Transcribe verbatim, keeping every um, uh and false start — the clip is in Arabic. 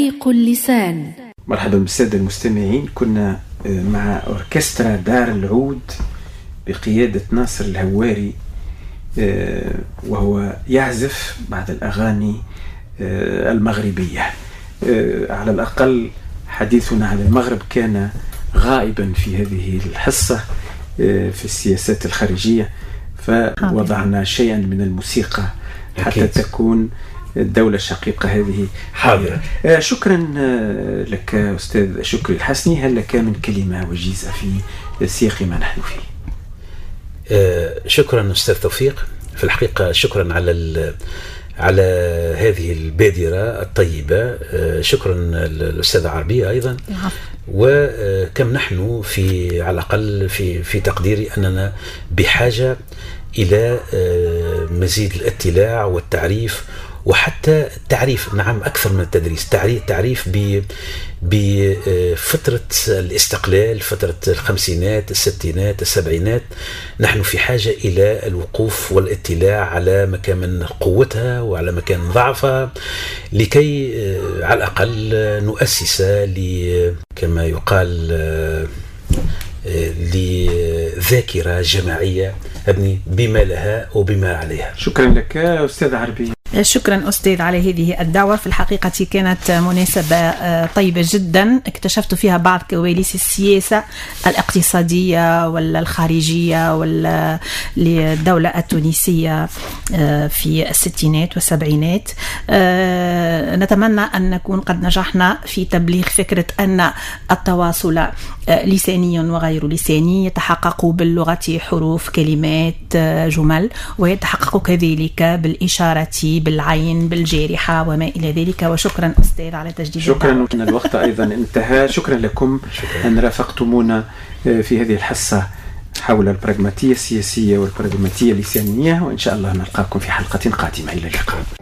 رقيق اللسان. مرحبا بالسادة المستمعين. كنا مع أوركسترا دار العود بقيادة ناصر الهواري، وهو يعزف بعض الأغاني المغربية. على الأقل حديثنا عن المغرب كان غائبا في هذه الحصة في السياسات الخارجية، فوضعنا شيئا من الموسيقى حتى تكون الدولة الشقيقة هذه حاضرة. شكرا لك أستاذ شكري الحسني. هل لك من كلمة وجيزة في سياق ما نحن فيه؟ شكرا أستاذ توفيق. في الحقيقة شكرا على على هذه البادرة الطيبة. شكرا الأستاذة عربية أيضا. وكم نحن في على الأقل في في تقديري أننا بحاجة إلى مزيد الاطلاع والتعريف، وحتى التعريف، نعم أكثر من التدريس، تعريف تعريف بفترة الاستقلال، فترة الخمسينات الستينات السبعينات. نحن في حاجة إلى الوقوف والاطلاع على مكان قوتها وعلى مكان ضعفها، لكي على الأقل نؤسس كما يقال لذاكرة جماعية بما لها وبما عليها. شكرا لك أستاذ عربي. شكرا أستاذ على هذه الدعوة. في الحقيقة كانت مناسبة طيبة جدا، اكتشفت فيها بعض كواليس السياسة الاقتصادية ولا الخارجية ولا للدولة التونسية في الستينات والسبعينات. نتمنى أن نكون قد نجحنا في تبليغ فكرة أن التواصل لساني وغير لساني يتحقق باللغة، حروف، كلمات، جمل، ويتحقق كذلك بالإشارة، بالعين، بالجارحة وما إلى ذلك. وشكرا أستاذ على تجديد شكرا الدعوة. شكرا. الوقت أيضا انتهى. شكرا لكم شكرا. أن رافقتمونا في هذه الحصة حول البراغماتية السياسية والبراغماتية اللسانية، وإن شاء الله نلقاكم في حلقة قادمة. إلى اللقاء.